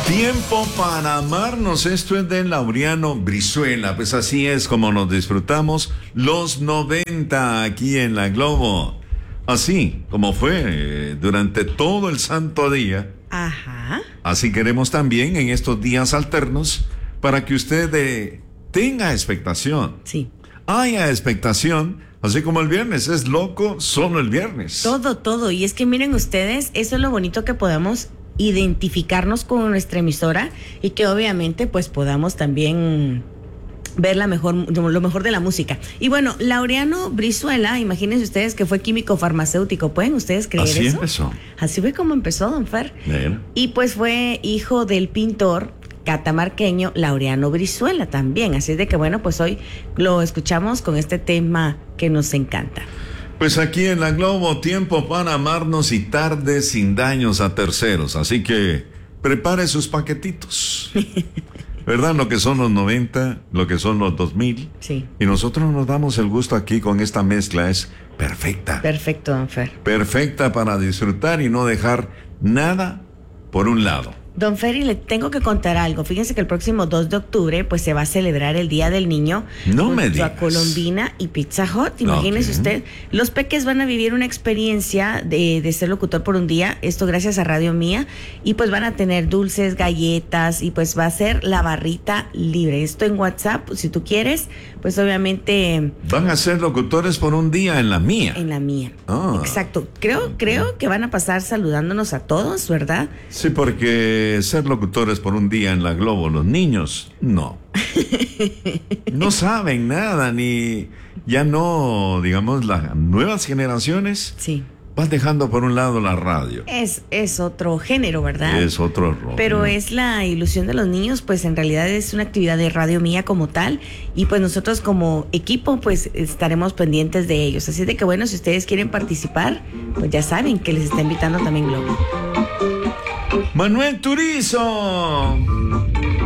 Tiempo para amarnos, esto es de Laureano Brizuela, pues así es como nos disfrutamos los 90 aquí en La Globo. Así como fue durante todo el santo día. Ajá. Así queremos también en estos días alternos para que usted tenga expectación. Sí. Haya expectación, así como el viernes, es loco solo el viernes. Todo. Y es que miren ustedes, eso es lo bonito que podamos identificarnos con nuestra emisora y que obviamente pues podamos también ver lo mejor de la música. Y bueno, Laureano Brizuela, imagínense ustedes que fue químico farmacéutico, ¿pueden ustedes creer Así eso? empezó. Así fue como empezó, don Fer. Bien. Y pues fue hijo del pintor catamarqueño Laureano Brizuela también, así es de que bueno, pues hoy lo escuchamos con este tema que nos encanta. Pues aquí en La Globo, tiempo para amarnos y tarde sin daños a terceros. Así que prepare sus paquetitos. ¿Verdad? Lo que son los 90, lo que son los 2000. Sí. Y nosotros nos damos el gusto aquí con esta mezcla. Es perfecta. Perfecto, don Fer. Perfecta para disfrutar y no dejar nada por un lado. Don Ferry, le tengo que contar algo. Fíjense que el próximo 2 de octubre pues se va a celebrar el Día del Niño. No me digas. A Colombina y Pizza Hut. Imagínese usted, los peques van a vivir una experiencia de ser locutor por un día. Esto gracias a Radio Mía. Y pues van a tener dulces, galletas y pues va a ser la barrita libre. Esto en WhatsApp, si tú quieres, pues obviamente... Van a ser locutores por un día en la mía. En la mía. Ah. Exacto. Creo que van a pasar saludándonos a todos, ¿verdad? Sí, porque ser locutores por un día en La Globo, los niños, no. No saben nada, ni ya no, digamos, las nuevas generaciones. Sí. Vas dejando por un lado la radio. Es otro género, ¿verdad? Es otro rol. Pero es la ilusión de los niños, pues en realidad es una actividad de Radio Mía como tal, y pues nosotros como equipo pues estaremos pendientes de ellos. Así de que bueno, si ustedes quieren participar, pues ya saben que les está invitando también Globo. Manuel Turizo.